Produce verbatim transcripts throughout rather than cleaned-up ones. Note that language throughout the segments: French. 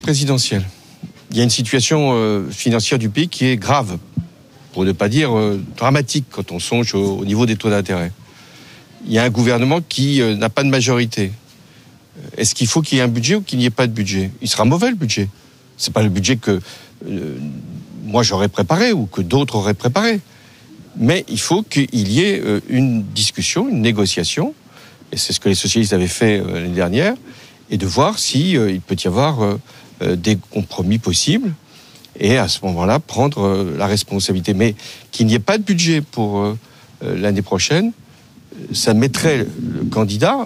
Présidentielle. Il y a une situation euh, financière du pays qui est grave, pour ne pas dire euh, dramatique quand on songe au, au niveau des taux d'intérêt. Il y a un gouvernement qui euh, n'a pas de majorité. Est-ce qu'il faut qu'il y ait un budget ou qu'il n'y ait pas de budget ? Il sera mauvais le budget. C'est pas le budget que euh, moi j'aurais préparé ou que d'autres auraient préparé. Mais il faut qu'il y ait euh, une discussion, une négociation, et c'est ce que les socialistes avaient fait euh, l'année dernière, et de voir si euh, il peut y avoir euh, euh, des compromis possibles, et à ce moment-là prendre euh, la responsabilité. Mais qu'il n'y ait pas de budget pour euh, euh, l'année prochaine, ça mettrait le candidat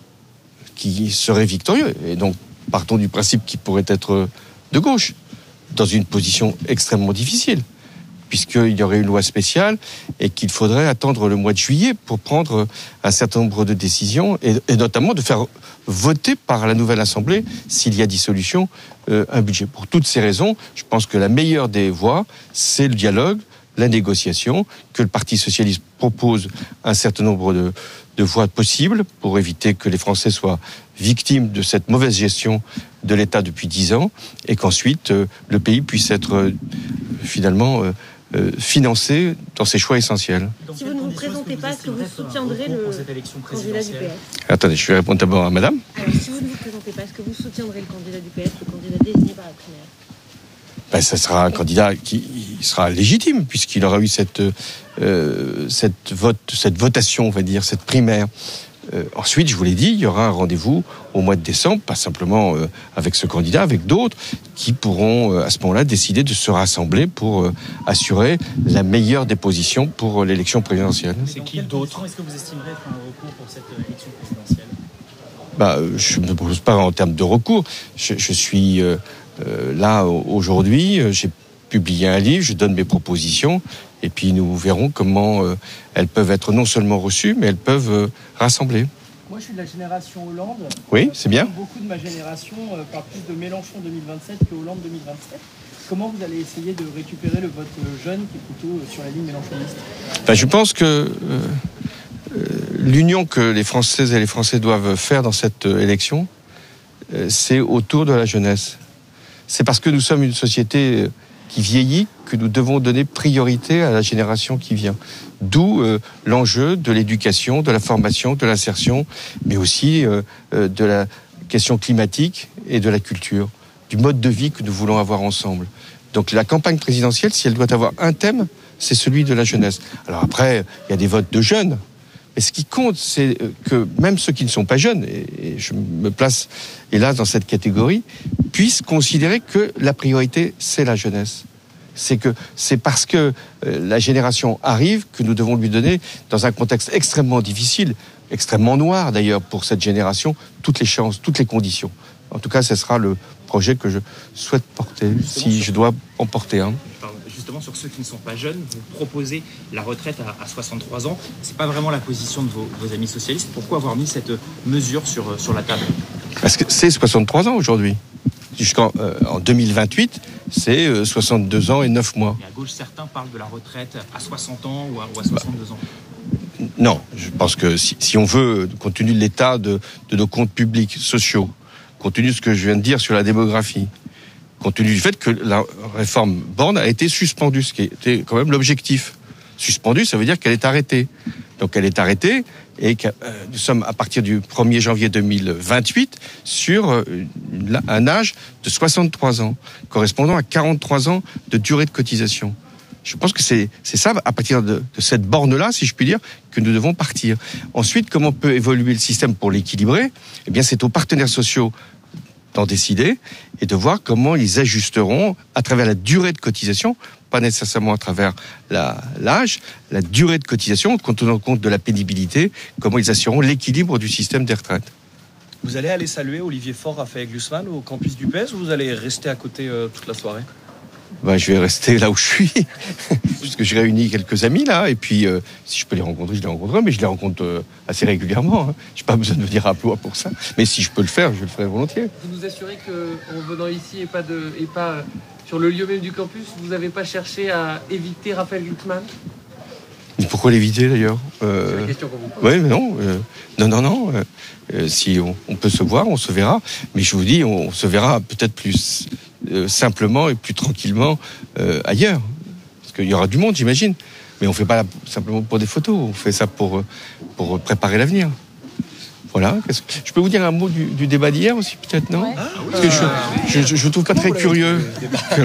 qui serait victorieux, et donc partons du principe qu'il pourrait être de gauche, dans une position extrêmement difficile, puisqu'il y aurait une loi spéciale et qu'il faudrait attendre le mois de juillet pour prendre un certain nombre de décisions, et, et notamment de faire voter par la nouvelle Assemblée, s'il y a dissolution, euh, un budget. Pour toutes ces raisons, je pense que la meilleure des voies, c'est le dialogue, la négociation, que le Parti socialiste propose un certain nombre de, de voies possibles pour éviter que les Français soient victimes de cette mauvaise gestion de l'État depuis dix ans, et qu'ensuite euh, le pays puisse être euh, finalement euh, euh, financé dans ses choix essentiels. Si vous ne vous présentez pas, est-ce que vous soutiendrez le candidat du P S ? Attendez, je vais répondre d'abord à madame. Alors, si vous ne vous présentez pas, est-ce que vous soutiendrez le candidat du P S, le candidat désigné par la primaire ? Ben, ça sera un candidat qui sera légitime, puisqu'il aura eu cette, euh, cette, vote, cette votation, on va dire, cette primaire. Euh, ensuite, je vous l'ai dit, il y aura un rendez-vous au mois de décembre, pas simplement euh, avec ce candidat, avec d'autres, qui pourront euh, à ce moment-là décider de se rassembler pour euh, assurer la meilleure des positions pour euh, l'élection présidentielle. C'est qui d'autre ? Est-ce que vous estimerez être un recours pour cette élection présidentielle ? Bah, je ne me pose pas en termes de recours. Je, je suis euh, euh, là aujourd'hui, j'ai publié un livre, je donne mes propositions, et puis nous verrons comment euh, elles peuvent être non seulement reçues, mais elles peuvent euh, rassembler. Moi, je suis de la génération Hollande. Oui, c'est bien. Beaucoup de ma génération euh, parle plus de Mélenchon deux mille vingt-sept que Hollande deux mille vingt-sept. Comment vous allez essayer de récupérer le vote jeune qui est plutôt sur la ligne mélenchoniste ? Ben, je pense que euh, euh, l'union que les Françaises et les Français doivent faire dans cette euh, élection, euh, c'est autour de la jeunesse. C'est parce que nous sommes une société qui vieillit que nous devons donner priorité à la génération qui vient. D'où euh, l'enjeu de l'éducation, de la formation, de l'insertion, mais aussi euh, euh, de la question climatique et de la culture, du mode de vie que nous voulons avoir ensemble. Donc la campagne présidentielle, si elle doit avoir un thème, c'est celui de la jeunesse. Alors après, il y a des votes de jeunes, mais ce qui compte, c'est que même ceux qui ne sont pas jeunes, et je me place hélas dans cette catégorie, puissent considérer que la priorité, c'est la jeunesse. C'est que c'est parce que la génération arrive que nous devons lui donner, dans un contexte extrêmement difficile, extrêmement noir d'ailleurs pour cette génération, toutes les chances, toutes les conditions. En tout cas, ce sera le projet que je souhaite porter, justement, si je dois en porter un. Justement, sur ceux qui ne sont pas jeunes, vous proposez la retraite à, à soixante-trois ans. C'est pas vraiment la position de vos, vos amis socialistes. Pourquoi avoir mis cette mesure sur, sur la table ? Parce que c'est soixante-trois ans aujourd'hui. Jusqu'en euh, en deux mille vingt-huit, c'est euh, soixante-deux ans et neuf mois. Et à gauche, certains parlent de la retraite à soixante ans ou à, ou à soixante-deux bah, ans. Non, je pense que si, si on veut, compte tenu de l'état de, de nos comptes publics, sociaux, compte tenu de ce que je viens de dire sur la démographie, compte tenu du fait que la réforme Borne a été suspendue, ce qui était quand même l'objectif. Suspendue, ça veut dire qu'elle est arrêtée. Donc elle est arrêtée, et que, euh, nous sommes à partir du premier janvier deux mille vingt-huit sur euh, une, un âge de soixante-trois ans, correspondant à quarante-trois ans de durée de cotisation. Je pense que c'est, c'est ça, à partir de, de cette borne-là, si je puis dire, que nous devons partir. Ensuite, comment peut évoluer le système pour l'équilibrer ? Eh bien, c'est aux partenaires sociaux d'en décider et de voir comment ils ajusteront à travers la durée de cotisation, pas nécessairement à travers la, l'âge, la durée de cotisation, compte tenant compte de la pénibilité, comment ils assureront l'équilibre du système des retraites. Vous allez aller saluer Olivier Faure, Raphaël Glucksmann au campus du P S, ou vous allez rester à côté euh, toute la soirée ? Ben, je vais rester là où je suis, parce que j'ai réuni quelques amis là, et puis euh, si je peux les rencontrer, je les rencontrerai, mais je les rencontre euh, assez régulièrement. Hein. Je n'ai pas besoin de venir à Blois pour ça, mais si je peux le faire, je le ferai volontiers. Vous nous assurez qu'en venant ici et pas, de, et pas euh, sur le lieu même du campus, vous n'avez pas cherché à éviter Raphaël Glucksmann ? pourquoi l'éviter d'ailleurs euh, C'est la question qu'on vous pose. Oui, mais non, euh, non, non, non. euh, euh, si on, on peut se voir, on se verra. Mais je vous dis, on, on se verra peut-être plus euh, simplement et plus tranquillement euh, ailleurs. Parce qu'il y aura du monde, j'imagine. Mais on ne fait pas là simplement pour des photos. On fait ça pour, pour préparer l'avenir. Voilà. Qu'est-ce que- Je peux vous dire un mot du, du débat d'hier aussi, peut-être, non Ouais. Parce que je ne je, je, je trouve pas très curieux.